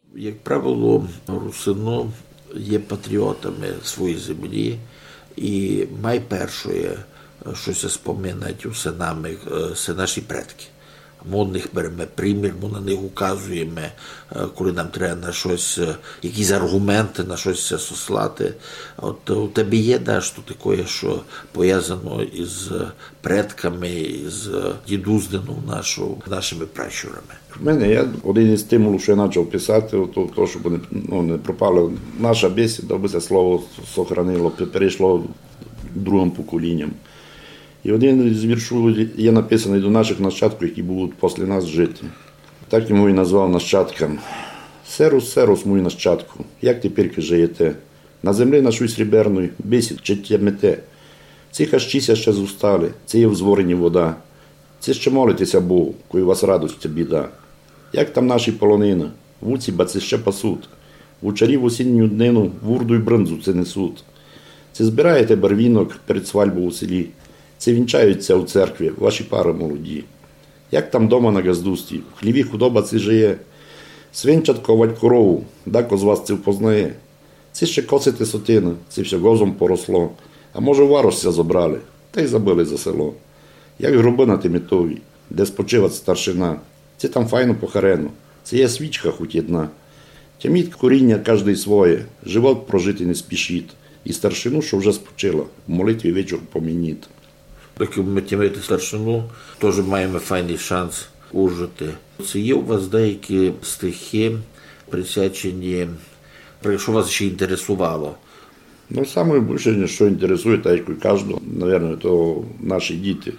Як правило, русино є патріотами своєї землі і найперше, щось споминать усе нами, це наші предки. Ми від них беремо примір, ми на них указуємо, коли нам треба на щось, якісь аргументи, на щось сослати. От у тебе є, що таке, що пов'язано із предками, із дідуздину нашими пращурами? В мене є один із стимулів, що я почав писати, то, щоб не пропало. Наша бесіда, аби це слово сохранило, перейшло другим поколінням. І один з віршів є написаний до наших нащадків, які будуть після нас жити. Так йому і назвав нащадкам. «Серус, серус, мій нащадку, як тепер живете? На землі нашої сріберної бесід чи тямете? Ці хащіся ще зустали, це є в зворені вода. Це ще молитеся Богу, коли вас радость біда. Як там наші полонина, вуці баці ще пасуть, вучарі в осінню днину вурду й бринзу це несуть. Це збираєте барвінок перед свадьбою у селі, це вінчаються у церкві, ваші пари молоді. Як там дома на газдусті, в хліві худоба це жиє. Свинчат ковать корову, дако з вас це впознає. Це ще косите сотина, це все гозом поросло. А може варожця забрали, та й забили за село. Як гроби на Тимітові, де спочивать старшина. Це там файно похарено, це є свічка хоч одна. Тяміть коріння кожний своє, живот прожити не спішіть. І старшину, що вже спочила, в молитві вечір помініть. Доки ми тямити старшину, теж маємо файний шанс ужити. Це є у вас деякі стихи, присвячені, що вас ще інтересувало? Саме більше, що інтересує, так як кожного, мабуть, то наші діти.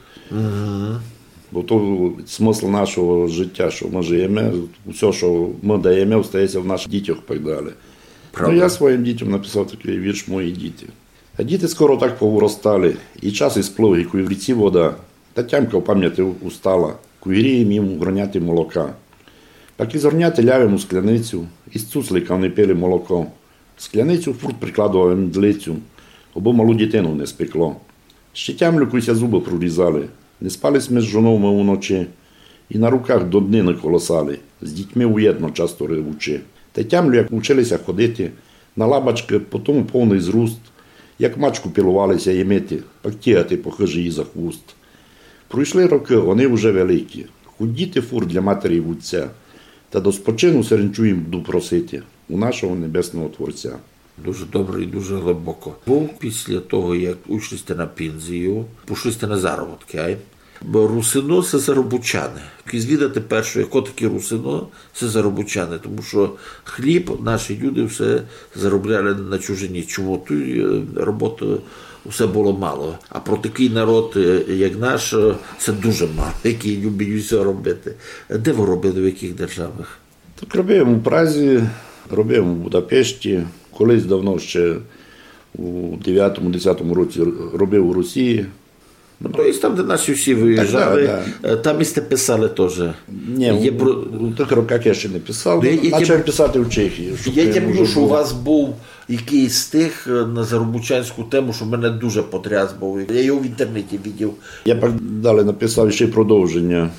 Бо то смисл нашого життя, що ми живемо, все, що ми даємо, стається в наших дітях і так далі. Я своїм дітям написав такий вірш «Мої діти». А діти скоро так повиростали, і час із плив, і в ріці вода, та тямка в пам'яті устала, кугірієм їм горняти молока. Так і зорняти лявим у скляницю, із цуцлика вони пили молоко. Скляницю фурт прикладував мідлицю, або малу дитину не спекло. Ще тямлюкуся зуби прорізали, не спались ми з жоною ми уночі, і на руках до дни не колосали, з дітьми уєдно часто ревучи. Та тямлю, як вчилися ходити, на лабачки, потім повний зруст, як мачку пілувалися їмити, пактіяти по хижі за хвост. Пройшли роки, вони вже великі, худіти фур для матері і вудця, та до спочину серенчу їм буду просити у нашого небесного Творця. Дуже добре і дуже глибоко. Був після того, як ушлiste на пензію, пішлiste на заробітки, ай? Бо русино – це заробучани. Звідати перше, яко таке русино – це заробучани. Тому що хліб, наші люди все заробляли на чужині. Чому? Тут роботи все було мало. А про такий народ, як наш, це дуже мало, який любить все робити. Де ви робили, в яких державах? Так робив у Празі, робив у Будапешті. Колись давно ще у 9-10 році робив у Росії. Тобто там, де наші всі виїжджали, там і сте писали теж. Ні, у тих роках я ще не писав, почав писати в Чехії. Я тямлю, що у вас був якийсь стих на заробучанську тему, що мене дуже потряс був. Я його в інтернеті бачив. Я далі написав ще й продовження.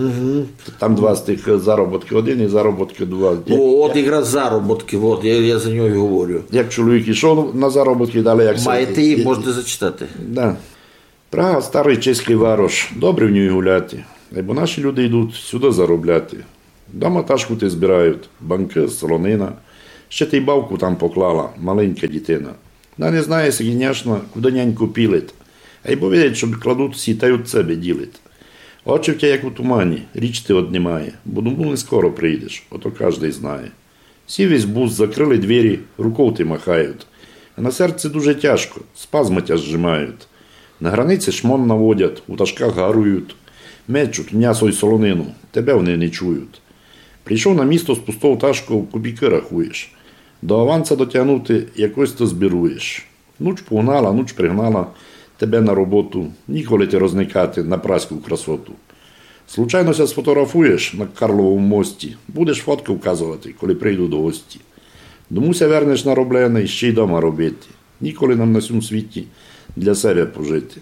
Там два стих заробітки один і заробітки два. От якраз заробітки, я за нього і говорю. Як чоловік йшов на заробітки, далі як... Маєте їх, можете зачитати. Так. Прага – старий чеський варош, добре в ній гуляти, бо наші люди йдуть сюди заробляти. Дома ташку ти збирають, банки, солонина, ще ти й бавку там поклала, маленька дитина. Вона не знає, звісно, куди няньку пілить, бо видять, що кладуть всі та й від себе ділить. Очі в тебе, як у тумані, річ ти однімає, бо дому не скоро прийдеш, ото кожний знає. Всі весь бус закрили двері, рукою ти махають, а на серці дуже тяжко, спазми тя зжимають. На границі шмон наводять, у ташках гарують, мечуть м'ясо й солонину, тебе вони не чують. Прийшов на місто з пустого ташку, копійки рахуєш. До аванса дотягнути якось то збіруєш. Нуч погнала, нуч пригнала тебе на роботу, ніколи ти розникати на праську красоту. Случайно ся сфотографуєш на Карловому мості, будеш фотки вказувати, коли прийду до гості. Домуся вернеш нароблене, ще й дома робити. Ніколи нам на цьому світі для себе пожити.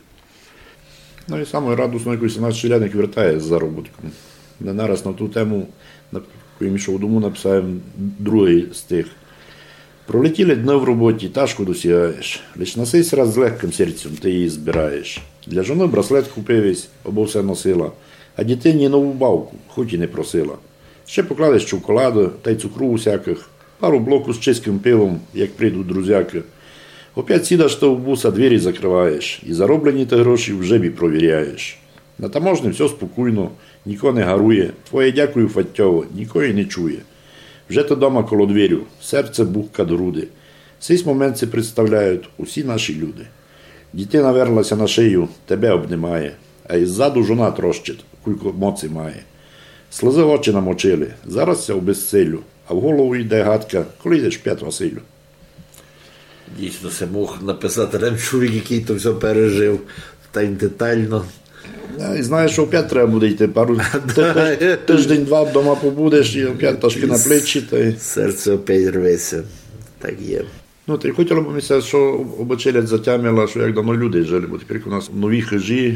І саме радісно, якось наш селяник вертає з заробітком. Ми нараз на ту тему коли йшов дому, написав другий стих. Пролетіли дни в роботі, тяжко досягаєш. Лиш на сей раз з легким серцем ти її збираєш. Для жони браслет купивись, або все носила, а дитині нову бавку, хоч і не просила. Ще покладеш чоколаду, та й цукру усяких, пару блоку з чистим пивом, як прийдуть друзяки. Опять сідаш та в буса, двері закриваєш, і зароблені ти гроші в жебі провіряєш. На таможні все спокійно, нікого не гарує, твоє дякую фаттєво, нікого й не чує. Вже то дома коло двірю, серце бухка до груди. Цей момент це представляють усі наші люди. Дитина верлася на шию, тебе обнимає, а іззаду жона трощить, кулько моці має. Сльози очі намочили, зараз це обезцілю, а в голову йде гадка, коли йдеш п'ять Василю. Дійсно, це мог написати ремчурик, який то все пережив, так детально. І знаєш, що опять треба буде йти, пару тиждень-два вдома побудеш і опять ташки на плечі. Серце опять рветься, так є. Ну, та й хотіло б мені, що обочелять затямила, що як давно люди жили, бо тепер у нас нові хижі,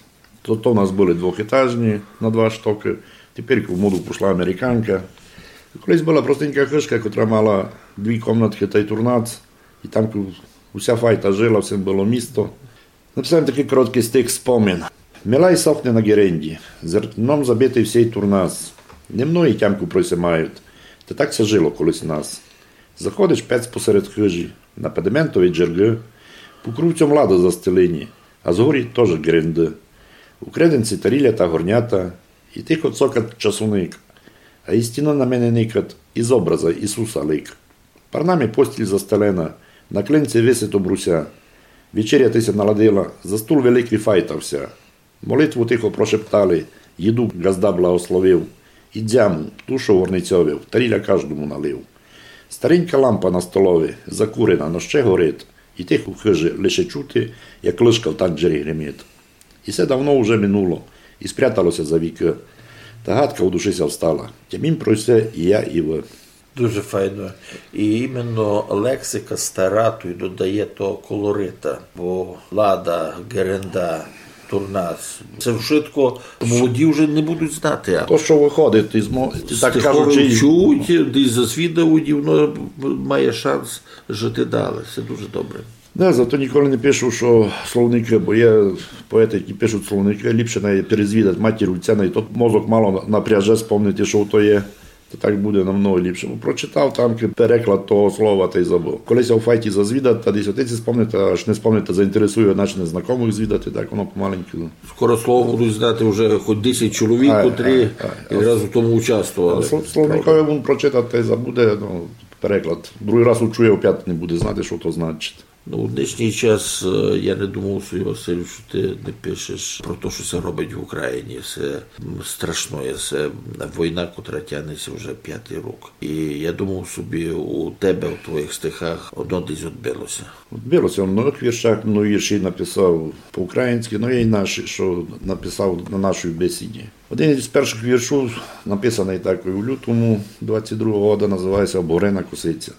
то у нас були двохетажні на 2 штоки, тепер в моду пішла американка. Колись була простенька хижка, яка мала 2 кімнатки та й турнац, і там уся файта жила, всім було місто. Написав такий короткий стих «Спомін». Милай сохне на геренді, зерном забитий всей турназ. Не мною тямку просимають, та так це жило колись нас. Заходиш пець посеред хижі, на педиментові джерги, по круцям лада застелині, а згорі теж гренди. У креденці таріля та горнята, і тихо цокат часуник, а і стіна на мене никат, із образа Ісуса лик. Парнами постіль застелена, на клинці висито бруся. Вечерятися наладила, за стул великий файтався. Молитву тихо прошептали, їду газда благословив. І дзяму, тушу горницьовів, таріля кожному налив. Старенька лампа на столові, закурена, но ще горить. І тихо в хижі лише чути, як лишка в танджері гримить. І все давно вже минуло, і спряталося за віки. Та гадка в душися встала. Тямім про все і я, і ви. Дуже файно. І іменно лексика стара тут додає того колорита, бо лада, геренда, турназ. Це вшитко молоді вже не будуть знати. То, що виходить, так кажучи, чують, десь засвідують, і воно має шанс жити далі. Це дуже добре. Не, зато ніколи не пишу, що словники, бо є поети, які пишуть словники, ліпше не перезвідати матір отця, і тут мозок мало напряже спомнити, що то є. То так буде намного ліпше. Бо прочитав там переклад того слова та й забув. Колись у файті зазвідати, та десь отець спомнити, аж не спомнити, заінтересує, наче незнайомих звідати, так воно помаленьку. Скоро слово будуть знати вже хоч 10 чоловік, котрі якраз у тому участвували. Словникові він прочитати та й забуде, переклад. Другий раз учує, опять не буде знати, що то значить. У нинішній час я не думав, Василю, що ти не пишеш про те, що це робить в Україні. Це страшно, це війна, котра тягнеться вже 5-й рік. І я думав собі, у тебе, у твоїх стихах, одно десь відбилося. Відбилося, в нових віршах, вірші написав по-українськи, і наші, що написав на нашій бесіді. Один із перших віршів, написаний так у лютому 22-го року, називається «Обгорена косиця».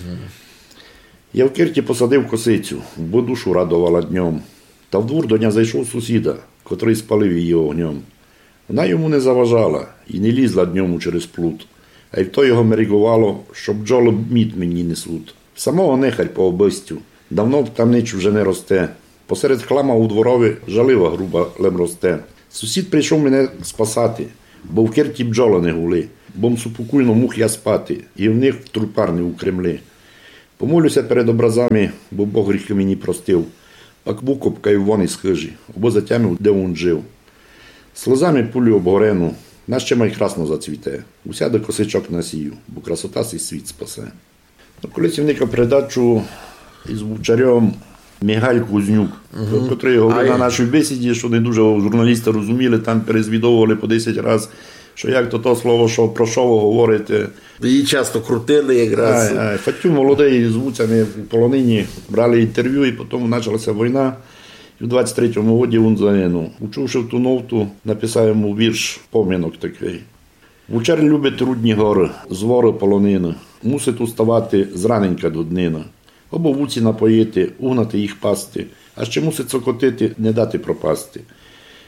Я в Кирті посадив косицю, бо душу радувала днем. Та в двор до ня зайшов сусіда, котрий спалив її огнем. Вона йому не заважала і не лізла днем через плут, а й в то його мерігувало, щоб бджоли мід мені несуть. Самого нехарь по обистю, давно в тамничу вже не росте. Посеред хлама у дворові жалива груба лем росте. Сусід прийшов мене спасати, бо в Кирті бджоли не гули, бом супокійно мух я спати, і в них в трупарні у Кремлі. Помолюся перед образами, бо Бог гріхи мені простив, пак викопкаю вон із хижі, або затямив, де він жив. Сльозами пулю обгорену, наще май красно зацвіте, усяде косичок насію, бо красота сей світ спасе. Колись вникав передачу із вучарем Мігаль Кузнюк, котрий говорив на нашій бесіді, що не дуже журналісти розуміли, там перезвідовували по 10 разів, що як то слово, що про що ви говорите. Її часто крутили якраз. Фаттю молодий з вуцями в полонині брали інтерв'ю, і потім почалася війна. І в 23-му році він загинув. Учувши в ту ноуту, написав йому вірш, помінок такий. Вучар любить рудні гори, звори полонини. Мусить уставати зраненька до днина. Або вуці напоїти, угнати їх пасти, а ще мусить цокотити, не дати пропасти.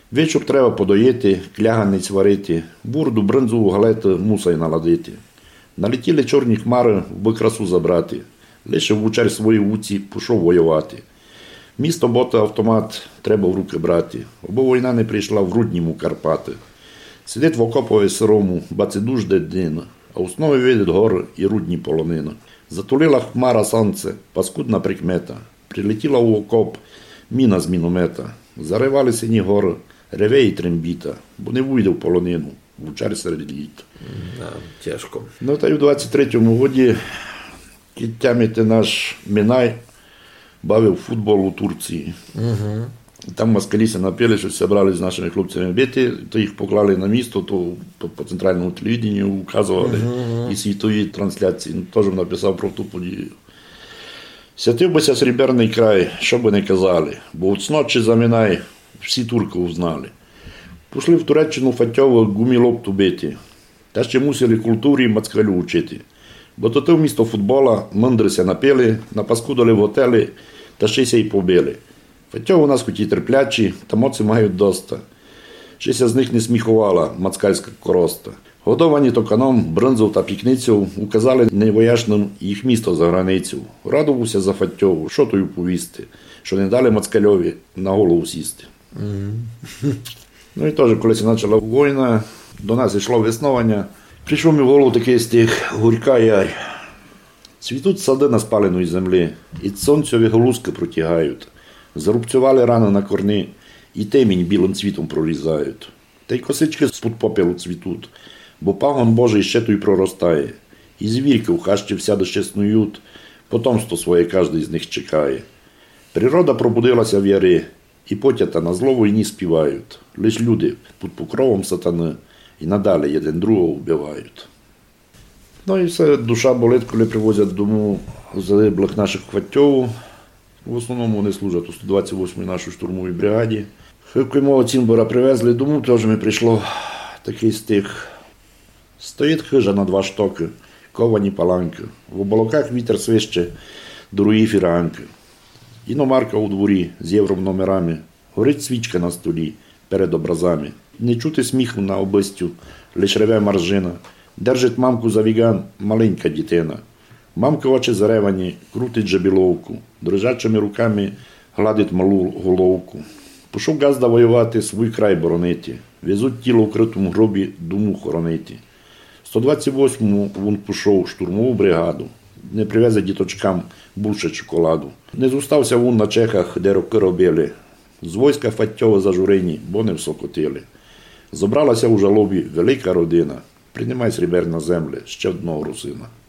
Вечір треба подоїти, кляганець варити, бурду, бринзу, галети мусай наладити. Налетіли чорні хмари, би красу забрати. Лише вучар свої вуці пішов воювати. Місто бота автомат треба в руки брати, бо війна не прийшла в Рудніму Карпати. Сидить в окопові сирому, баці дуж дедина, а у снові видить гори і Рудні полонина. Затулила хмара сонце, паскудна прикмета. Прилетіла у окоп міна з міномета. Заривали сині гори, реве і трембіта, бо не вийде в полонину, вучар серед літа. Тяжко. Ну та й у 23-му годі кіттямити наш Мінай бавив футбол у Турції. Там москаліся напили, що зібрали з нашими хлопцями бити, то їх поклали на місто, то по центральному телевіденню указували і світові трансляції. Теж написав про ту подію. Святив бися Сріберний край, що би не казали, бо от сночі за Мінай всі турки узнали. Пішли в Туреччину Фатьово гумілопту бити, та ще мусили культурі мацкалю учити. Бо то те в місто футбола мандрися напили, напаскудили в готелі, та ще й побили. Фатьово у нас хоч і терплячі, та моці мають доста. Щось з них не сміхувала мацкальська короста. Годовані токаном, бринзов та пікницю указали невояшним їх місто за границю. Радувався за Фатьову, що тою повісти, що не дали мацкальові на голову сісти. Ну і теж, коли почала війна, до нас йшло веснування, прийшов мені в голову такий стих «Гурька ярь». Цвітуть сади на спаленої землі, і сонцеві голузки протягають. Зарубцювали рани на корни, і темінь білим цвітом прорізають. Та й косички з-під попелу цвітуть, бо пагон Божий ще той проростає. І звірки в хащі всяде ще снують, потомство своє кожний з них чекає. Природа пробудилася в яри, і потята на зло війні співають. Лиш люди під покровом сатани і надалі один другого вбивають. Ну і все, душа болить, коли привозять дому загиблих наших Фатьову. В основному вони служать у 128-й нашій штурмовій бригаді. Коли мого Цімбора привезли дому, теж ми прийшло такий стих. Стоїть хижа на 2 штоки, ковані паланки. В оболоках вітер свище, дорогі фіранки. Іномарка у дворі з єврономерами. Горить свічка на столі перед образами. Не чути сміху на обистю, лиш реве маржина. Держить мамку за віган маленька дитина. Мамка очі заревані, крутить жебіловку. Дрижачими руками гладить малу головку. Пішов газда воювати, свій край боронити. Везуть тіло в критому гробі, думу хоронити. 128-му він пішов штурмову бригаду. Не привезе діточкам більше чоколаду. Не зустався він на Чехах, де роки робили. З войска Фатьова зажурені, бо не всокотили. Зобралася у жалобі велика родина. Приймай Сріберна земля, ще одного русина.